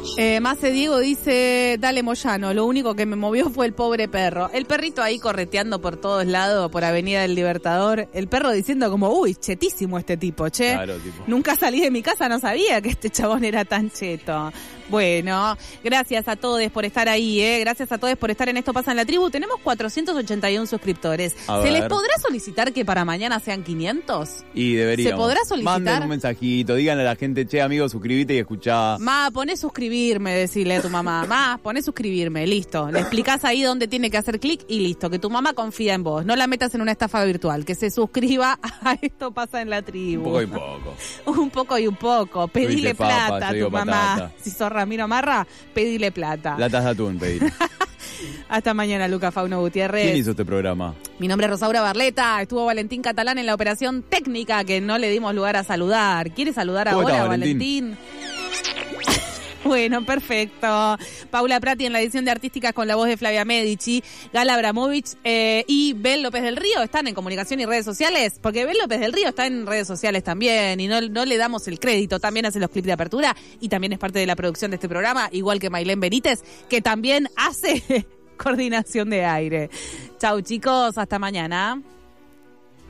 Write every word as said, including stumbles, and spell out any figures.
Eh, Mace Diego dice, dale Moyano, lo único que me movió fue el pobre perro. El perrito ahí correteando por todos lados, por Avenida del Libertador. El perro diciendo como, uy, chetísimo este tipo, che. Claro, tipo. Nunca salí de mi casa, no sabía que este chabón era tan cheto. Bueno, gracias a todos por estar ahí, ¿eh? Gracias a todos por estar en Esto Pasa en la Tribu. Tenemos cuatrocientos ochenta y uno suscriptores. A ¿Se ver. les podrá solicitar que para mañana sean quinientos? Y deberíamos. ¿Se podrá solicitar? Manden un mensajito, díganle a la gente, che, amigo, suscríbete y escuchá. Ma, poné suscribirme, decirle a tu mamá. Ma, poné suscribirme, listo. Le explicás ahí dónde tiene que hacer clic y listo. Que tu mamá confía en vos. No la metas en una estafa virtual. Que se suscriba a Esto Pasa en la Tribu. Un poco y poco. Un poco y un poco. Pedile Yo hice papa, plata a yo tu digo mamá. patata. Si sos Ramiro Marra, pedile plata. Latas de atún, pedir. Hasta mañana, Luca Fauno Gutiérrez. ¿Quién hizo este programa? Mi nombre es Rosaura Barleta. Estuvo Valentín Catalán en la operación técnica que no le dimos lugar a saludar. ¿Quiere saludar ¿Cómo ahora, está, Valentín? Bueno, perfecto. Paula Prati en la edición de Artísticas con la voz de Flavia Medici, Gala Abramovich eh, y Bel López del Río están en comunicación y redes sociales, porque Bel López del Río está en redes sociales también y no, no le damos el crédito, también hace los clips de apertura y también es parte de la producción de este programa, igual que Mailén Benítez, que también hace coordinación de aire. Chau chicos, hasta mañana.